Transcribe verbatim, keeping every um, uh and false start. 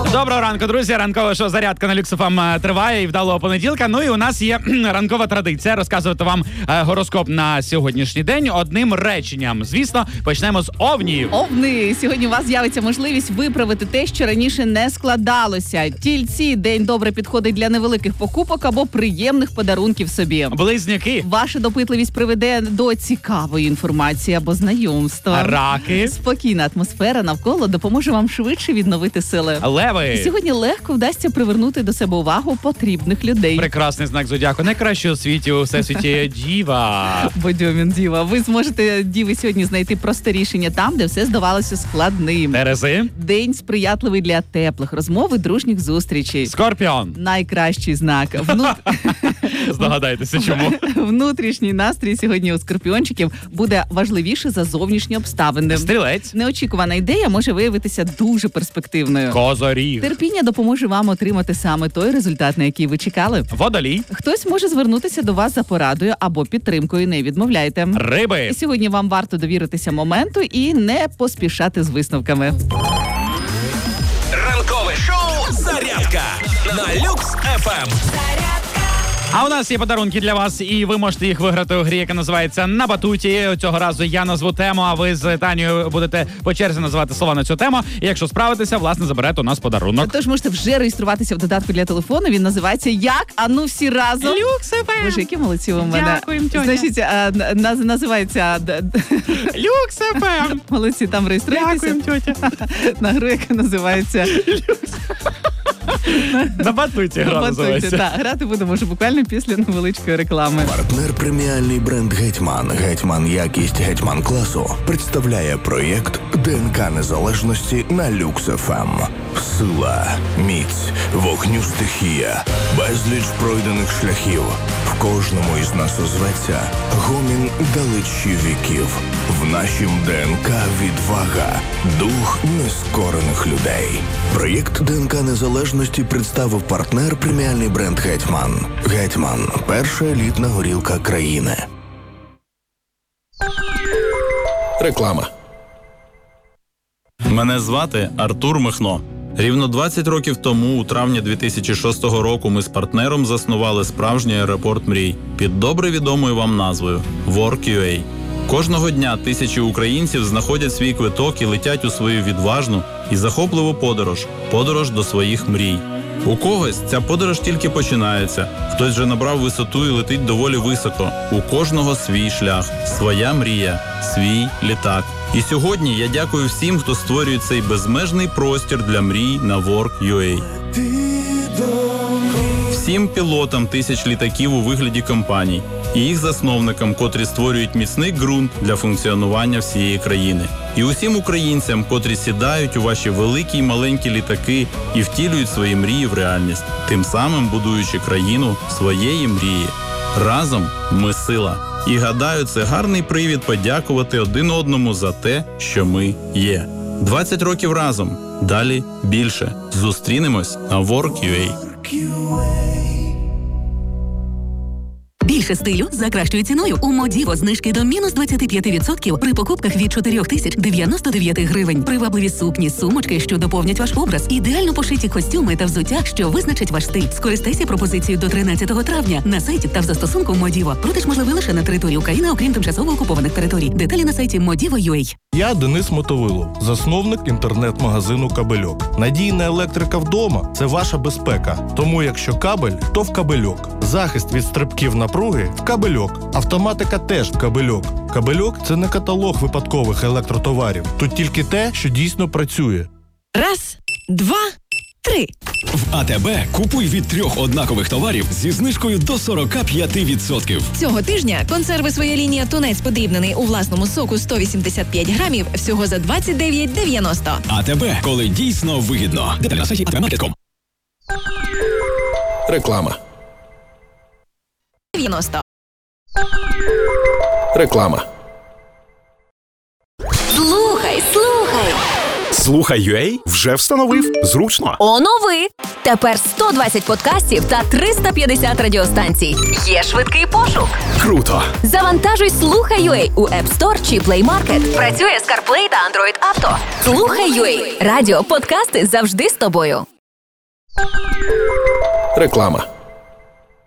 Доброго ранку, друзі. Ранкове шоу «Зарядка» на Люкс еф ем триває і вдалого понеділка. Ну і у нас є ранкова традиція розказувати вам гороскоп на сьогоднішній день одним реченням. Звісно, почнемо з овнів. Овни. Сьогодні у вас з'явиться можливість виправити те, що раніше не складалося. Тільці. День добре підходить для невеликих покупок або приємних подарунків собі. Близнюки. Ваша допитливість приведе до цікавої інформації або знайомства. Раки. Спокійна атмосфера навколо допоможе вам швидше відновити сили. Леви. Сьогодні легко вдасться привернути до себе увагу потрібних людей. Прекрасний знак зодіаку. Найкраще у світі, у всесвіті діва. Бодьомін діва. Ви зможете, діви, сьогодні знайти просте рішення там, де все здавалося складним. Терези. День сприятливий для теплих розмов і дружніх зустрічей. Скорпіон. Найкращий знак. Вну... Здогадайтеся, чому. Внутрішній настрій сьогодні у скорпіончиків буде важливіше за зовнішні обставини. Стрілець. Неочікувана ідея може виявитися дуже перспективною. Козоріг. Терпіння допоможе вам отримати саме той результат, на який ви чекали. Водолій. Хтось може звернутися до вас за порадою або підтримкою, не відмовляйте. Риби. Сьогодні вам варто довіритися моменту і не поспішати з висновками. Ранкове шоу «Зарядка» на Люкс еф ем. А у нас є подарунки для вас, і ви можете їх виграти у грі, яка називається «На батуті». Цього разу я назву тему, а ви з Танією будете по черзі називати слова на цю тему. І якщо справитеся, власне, заберете у нас подарунок. Тож можете вже реєструватися в додатку для телефону. Він називається «Як? А ну всі разом». Люкс еф ем. Боже, які молодці у мене. Дякуємо, тьотя. Значить, а, наз, називається... Люкс еф ем. Молодці, там реєструйтеся. Дякуємо, тьотя. На гру, яка називається... На батуті гра називається. Так, грати будемо вже буквально після невеличкої реклами. Партнер преміальний бренд «Гетьман». «Гетьман» якість «Гетьман» класу представляє проєкт ДНК незалежності на Люкс еф ем. Сила, міць, вогню стихія, безліч пройдених шляхів. В кожному із нас озветься гомін далечі віків. В нашім ДНК відвага, дух нескорених людей. Проєкт ДНК незалежності представив партнер преміальний бренд «Гетьман». «Гетьман» – перша елітна горілка країни. Реклама. Мене звати Артур Михно. Рівно двадцять років тому, у травні дві тисячі шостого року, ми з партнером заснували справжній аеропорт мрій під добре відомою вам назвою «Work.ua». Кожного дня тисячі українців знаходять свій квиток і летять у свою відважну і захопливу подорож – подорож до своїх мрій. У когось ця подорож тільки починається, хтось вже набрав висоту і летить доволі високо. У кожного свій шлях, своя мрія, свій літак. І сьогодні я дякую всім, хто створює цей безмежний простір для мрій на Work.ua. Всім пілотам тисяч літаків у вигляді компаній і їх засновникам, котрі створюють міцний ґрунт для функціонування всієї країни. І усім українцям, котрі сідають у ваші великі й маленькі літаки і втілюють свої мрії в реальність, тим самим будуючи країну своєї мрії. Разом ми сила. І гадаю, це гарний привід подякувати один одному за те, що ми є. двадцять років разом. Далі більше. Зустрінемось на Work.ua. Більше стилю за кращою ціною. У Модіво знижки до мінус двадцять п'ять відсотків при покупках від чотири тисячі дев'яносто дев'ять гривень. Привабливі сукні, сумочки, що доповнять ваш образ. Ідеально пошиті костюми та взуття, що визначить ваш стиль. Скористайся пропозицією до тринадцятого травня на сайті та в застосунку Модіво. Продаж можливий лише на території України, окрім тимчасово окупованих територій. Деталі на сайті модіво крапка ю а. Я Денис Мотовилов, засновник інтернет-магазину «Кабельок». Надійна електрика вдома – це ваша безпека. Тому якщо кабель, то в «Кабельок». Захист від стрибків напруги – в «Кабельок». Автоматика теж в «Кабельок». «Кабельок» – це не каталог випадкових електротоварів. Тут тільки те, що дійсно працює. Раз, два, три. В АТБ купуй від трьох однакових товарів зі знижкою до сорок п'ять відсотків. Цього тижня консерви «Своя лінія» тунець подрібнений у власному соку сто вісімдесят п'ять грамів всього за двадцять дев'ять дев'яносто. АТБ, коли дійсно вигідно. Деталі на сайті ей ті бі маркет крапка ком. Реклама. дев'яносто. Реклама. Слухай, слухай. Слухай ю а вже встановив. Зручно. Онови. Тепер сто двадцять подкастів та триста п'ятдесят радіостанцій. Є швидкий пошук. Круто. Завантажуй Слухай ю а у App Store чи Play Market. Працює з CarPlay та Android Auto. Слухай ю а. Радіо, подкасти завжди з тобою. Реклама.